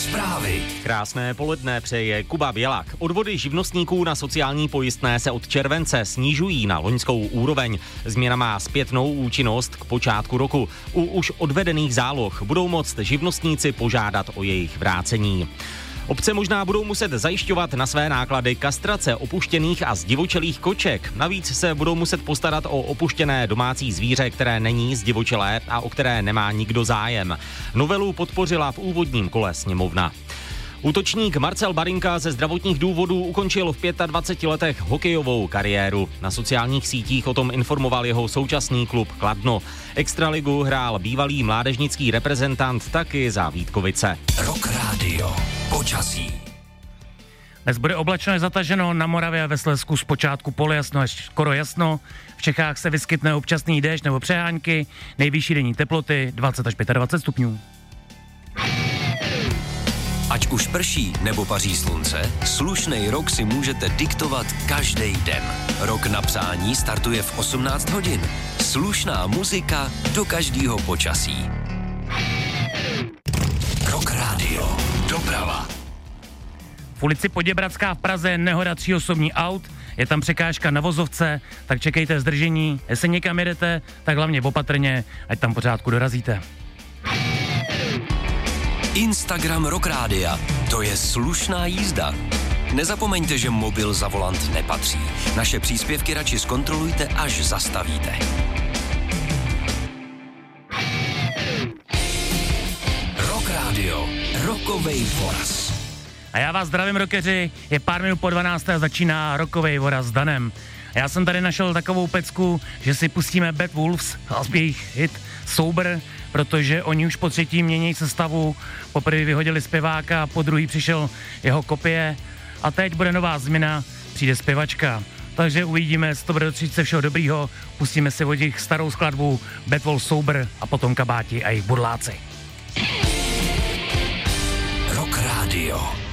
Zprávy. Krásné poledne přeje Kuba Bělak. Odvody živnostníků na sociální pojistné se od července snižují na loňskou úroveň. Změna má zpětnou účinnost k počátku roku. U už odvedených záloh budou moct živnostníci požádat o jejich vrácení. Obce možná budou muset zajišťovat na své náklady kastrace opuštěných a zdivočelých koček. Navíc se budou muset postarat o opuštěné domácí zvíře, které není zdivočelé a o které nemá nikdo zájem. Novelu podpořila v úvodním kole sněmovna. Útočník Marcel Barinka ze zdravotních důvodů ukončil v 25 letech hokejovou kariéru. Na sociálních sítích o tom informoval jeho současný klub Kladno. Extraligu hrál bývalý mládežnický reprezentant taky za Vítkovice. Rock Radio. Počasí. Dnes bude oblačno až zataženo, na Moravě a ve Slezsku zpočátku polojasno až skoro jasno. V Čechách se vyskytne občasný déšť nebo přehánky, nejvyšší denní teploty 20 až 25 stupňů. Ať už prší nebo paří slunce, slušnej rok si můžete diktovat každý den. Rok na přání startuje v 18 hodin. Slušná muzika do každého počasí. Rock Radio. Doprava. V ulici Poděbradská v Praze nehoda 3 osobní aut, je tam překážka na vozovce, tak čekejte zdržení. Jestli někam jedete, tak hlavně opatrně, ať tam pořádku dorazíte. Instagram Rock Rádia. To je slušná jízda. Nezapomeňte, že mobil za volant nepatří. Naše příspěvky radši zkontrolujte, až zastavíte. Rock Radio. Rockovej voraz. A já vás zdravím, rockeři, je pár minut po 12. a začíná Rockovej voraz s Danem. Já jsem tady našel takovou pecku, že si pustíme Bad Wolves a jejich hit Sober, protože oni už po třetí mění sestavu, poprvé vyhodili zpěváka, po druhý přišel jeho kopie a teď bude nová změna, přijde zpěvačka. Takže uvidíme, jestli to bude dotřít se všeho dobrýho, pustíme si od nich starou skladbu Bad Wolves Sober a potom Kabáti a jejich Budláci. Rock Radio.